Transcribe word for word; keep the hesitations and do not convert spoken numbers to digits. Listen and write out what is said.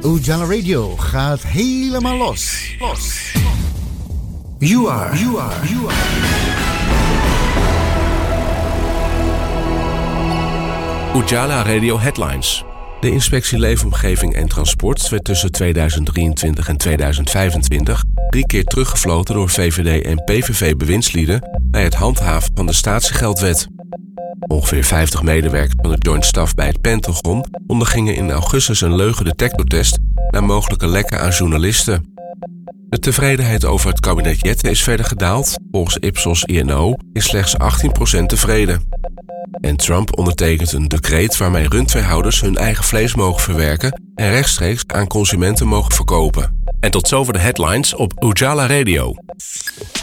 Ujala Radio gaat helemaal los. Los. You are, you are, you are. Ujala Radio Headlines. De Inspectie Leefomgeving en Transport werd tussen tweeduizend drieëntwintig en tweeduizend vijfentwintig drie keer teruggefloten door V V D en P V V-bewindslieden bij het handhaven van de statiegeldwet. Ongeveer vijftig medewerkers van de Joint Staff bij het Pentagon ondergingen in augustus een leugendetectortest na mogelijke lekken aan journalisten. De tevredenheid over het kabinet Jette is verder gedaald. Volgens Ipsos I N O is slechts achttien procent tevreden. En Trump ondertekent een decreet waarmee rundveehouders hun eigen vlees mogen verwerken en rechtstreeks aan consumenten mogen verkopen. En tot zover de headlines op Ujala Radio.